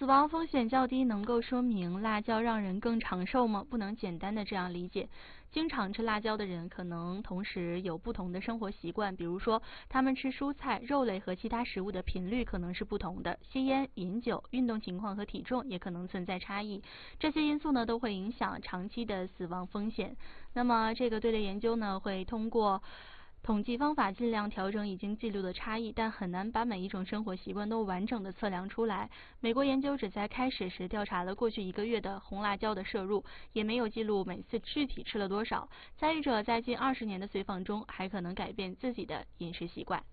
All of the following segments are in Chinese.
亡风险较低能够说明辣椒让人更长寿吗？不能简单的这样理解。经常吃辣椒的人可能同时有不同的生活习惯，比如说他们吃蔬菜、肉类和其他食物的频率可能是不同的，吸烟、饮酒、运动情况和体重也可能存在差异。这些因素呢都会影响长期的死亡风险。那么这个队列研究呢会通过统计方法尽量调整已经记录的差异，但很难把每一种生活习惯都完整的测量出来。美国研究只在开始时调查了过去1个月的红辣椒的摄入，也没有记录每次具体吃了多少。参与者在近20年的随访中还可能改变自己的饮食习惯。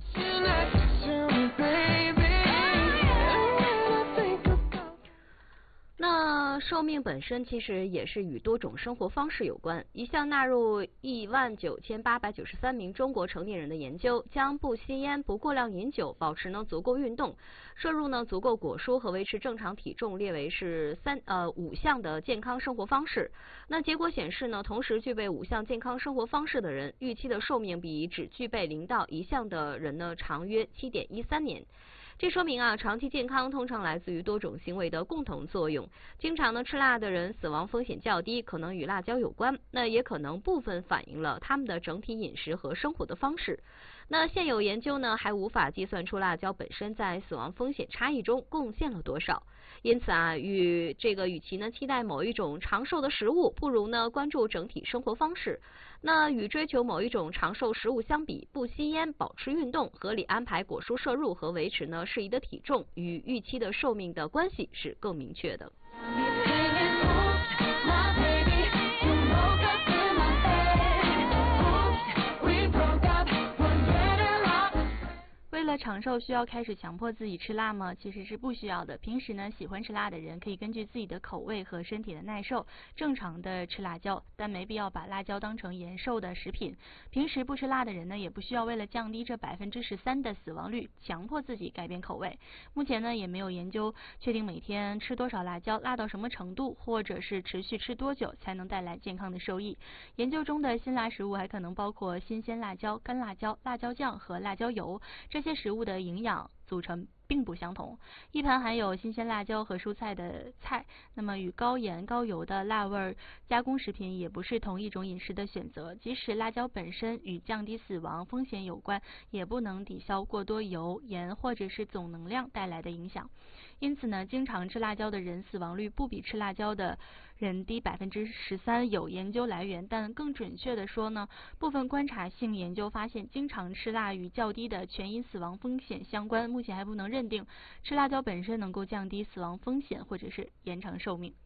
那寿命本身其实也是与多种生活方式有关。一项纳入19893名中国成年人的研究，将不吸烟、不过量饮酒、保持足够运动、摄入足够果蔬和维持正常体重列为是5项的健康生活方式。那结果显示同时具备5项健康生活方式的人，预期的寿命比只具备0到1项的人长约7.13年。这说明长期健康通常来自于多种行为的共同作用。经常吃辣的人死亡风险较低，可能与辣椒有关，那也可能部分反映了他们的整体饮食和生活的方式。那现有研究还无法计算出辣椒本身在死亡风险差异中贡献了多少。因此与其期待某一种长寿的食物，不如关注整体生活方式。那与追求某一种长寿食物相比，不吸烟、保持运动、合理安排果蔬摄入和维持适宜的体重，与预期的寿命的关系是更明确的。 为了长寿，需要开始强迫自己吃辣吗？其实是不需要的。平时喜欢吃辣的人可以根据自己的口味和身体的耐受，正常的吃辣椒，但没必要把辣椒当成延寿的食品。平时不吃辣的人也不需要为了降低这13%的死亡率，强迫自己改变口味。目前也没有研究确定每天吃多少辣椒，辣到什么程度，或者是持续吃多久才能带来健康的收益。研究中的辛辣食物还可能包括新鲜辣椒、干辣椒、辣椒酱和辣椒油，这些食物的营养组成并不相同。一盘含有新鲜辣椒和蔬菜的菜，那么与高盐高油的辣味加工食品也不是同一种饮食的选择。即使辣椒本身与降低死亡风险有关，也不能抵消过多油、盐或者是总能量带来的影响。因此经常吃辣椒的人死亡率不比吃辣椒的人低13%。有研究来源，但更准确的说部分观察性研究发现，经常吃辣与较低的全因死亡风险相关。目前还不能认定吃辣椒本身能够降低死亡风险或者是延长寿命。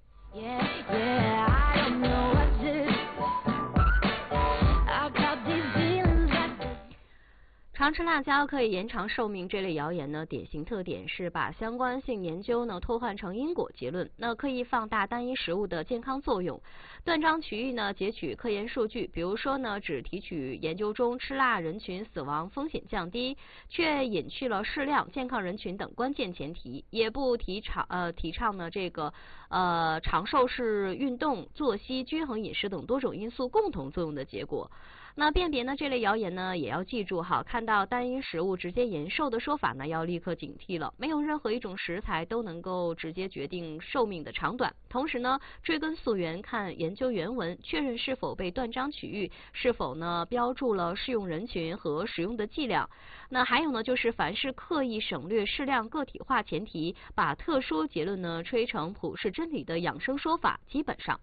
常吃辣椒可以延长寿命这类谣言典型特点是把相关性研究托换成因果结论，刻意放大单一食物的健康作用，断章取义截取科研数据，比如说只提取研究中吃辣人群死亡风险降低，却隐去了适量健康人群等关键前提，也不提倡长寿是运动、作息、均衡饮食等多种因素共同作用的结果。那辨别这类谣言也要记住看到单一食物直接延寿的说法要立刻警惕了。没有任何一种食材都能够直接决定寿命的长短。同时追根溯源，看研究原文，确认是否被断章取义，是否标注了适用人群和使用的剂量。那还有就是凡是刻意省略适量个体化前提，把特殊结论吹成普世真理的养生说法，基本上